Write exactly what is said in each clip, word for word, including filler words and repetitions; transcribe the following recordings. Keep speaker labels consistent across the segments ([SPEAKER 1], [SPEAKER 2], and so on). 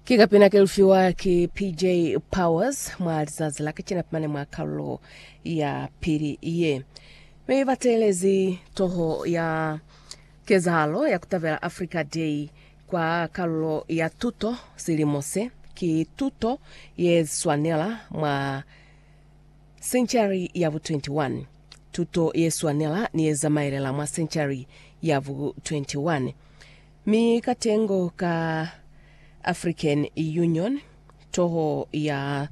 [SPEAKER 1] Kikapina kelfiwa ki P J Powers mwalizazi lake china pimane mwa kaulo ya piri iye. Meivathelezi toho ya kezalo ya kutavela Africa Day kwa kaulo ya tuto silimose ki tuto ye swanela mwa century yavu twenty-one. Tuto ye swanela ni zamairela mwa century yavu twenty-one. Mi katengo ka African Union toho ya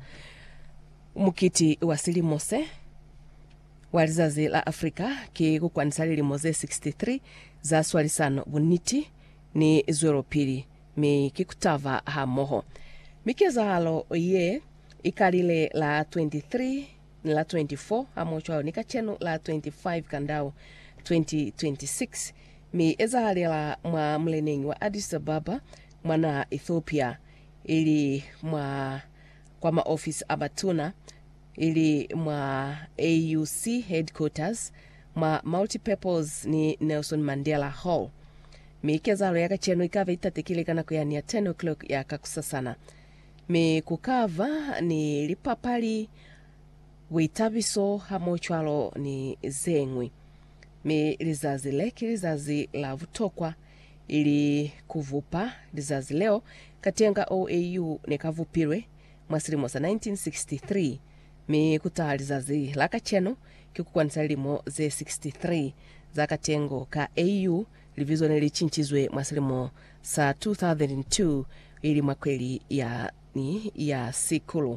[SPEAKER 1] mukiti wa silimose walizazi la Afrika ki kukwanisali limoze sixty-three za swalisano buniti ni zwero pili mi kikutava hamoho. Mikeza halo ye ikalile la twenty-three la twenty-four hamocho nika chenu la twenty-five kandao twenty twenty-six mi eza halila mwa mlenengi wa Addis Ababa mwana Ethiopia ili mwa kwa ma office abatuna ili mwa A U C headquarters mwa multipurpose ni Nelson Mandela Hall. Mikeza yaka chenu ikava itatekile kana kuyani ya ten o'clock ya kakusasana. Mi kukava ni lipapali witabiso hamochwalo ni zengwi. Mi lizazi leki lizazi la vutokwa ili kuvupa lizazi leo katenga O A U nekavupirwe mwasirimosa nineteen sixty-three. Mi kutaa lizazi laka cheno kikukwanisa limo ze sixty-three za katengo ka A U livizo nelichinchizwe mwasirimo sa two thousand two ili mwakweli ya ni ya sikulu.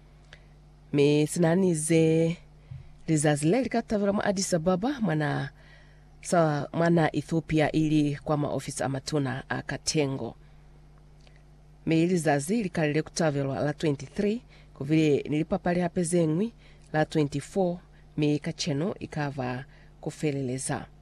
[SPEAKER 1] Mi sinanize lizazi leli katavira mwa Addis Ababa mwana sa mwana Ethiopia ili kwa maofisa amatuna akatengo. Mi lizazi likalile kutavira la twenty-three kuvile nilipapali hapezengwi la twenty-four mi kacheno ikava kufeleleza.